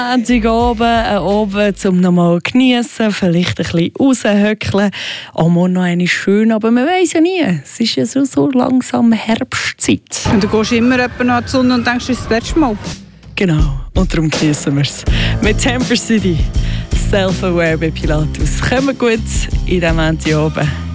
Oben zum nochmal geniessen, vielleicht ein bisschen raushöckeln. Auch mal noch eine schön, aber man weiss ja nie. Es ist ja so langsam Herbstzeit. Und du gehst immer noch an die Sonne und denkst, das ist das letzte Mal. Genau, und darum geniessen wir es. Mit Temper City, Self-Aware bei Pilatus. Kommen gut in diesem Montag oben.